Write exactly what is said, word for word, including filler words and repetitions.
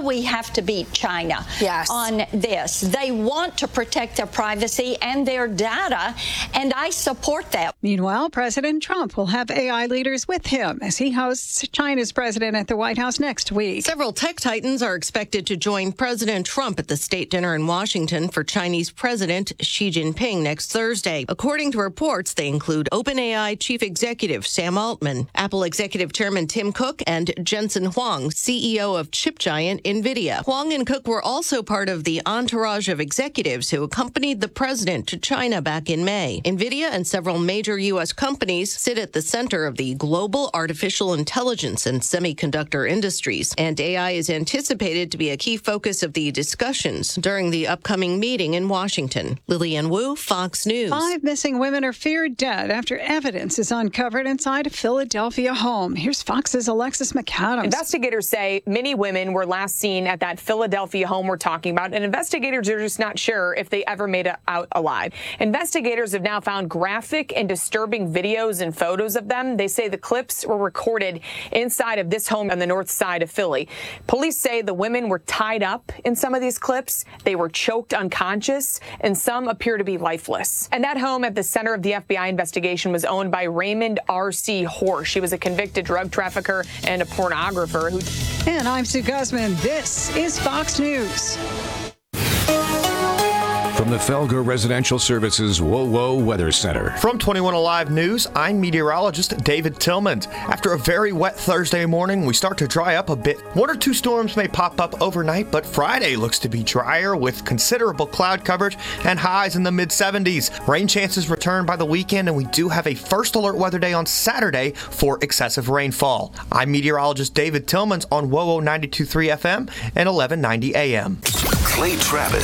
we have to beat China yes. on this. They want to protect their privacy and their data, and I support that. Meanwhile, President Trump will have A I leaders with him as he hosts China's president at the White House next week. Several tech titans are expected to join President Trump at the state dinner in Washington for Chinese President Xi Jinping next Thursday. According to reports, they include OpenAI Chief Executive Sam Altman, Apple Executive Chairman Tim Cook, and Jensen Huang, C E O of chip giant NVIDIA. Huang and Cook were also part of the entourage of executives who accompanied the president to China back in May. NVIDIA and several major U S companies sit at the center of the global artificial intelligence and semiconductor industries, and A I is anticipated to be a key focus of the discussions during the upcoming meeting in Washington. Lillian Wu, Fox News. Five missing women are feared dead after evidence is uncovered inside a Philadelphia home. Here's Fox's Alexis McAdams. Investigators say many women were last seen at that Philadelphia home we're talking about, and investigators are just not sure if they ever made it out alive. Investigators have now found graphic and disturbing videos and photos of them. They say the clips were recorded inside of this home on the north side of Philly. Police say the women were tied up in some of these clips. They were choked unconscious, and some appear to be lifeless. And that home at the center of the F B I investigation was owned by Raymond R C Horse. She was a convicted drug trafficker and a pornographer who... And I'm Sue Guzman. This is Fox News. From the Felger Residential Services WoWo Weather Center. From twenty-one Alive News, I'm meteorologist David Tillman. After a very wet Thursday morning, we start to dry up a bit. One or two storms may pop up overnight, but Friday looks to be drier with considerable cloud coverage and highs in the mid seventies. Rain chances return by the weekend, and we do have a first alert weather day on Saturday for excessive rainfall. I'm meteorologist David Tillman on WoWo ninety-two point three F M and eleven ninety A M. Clay Travis.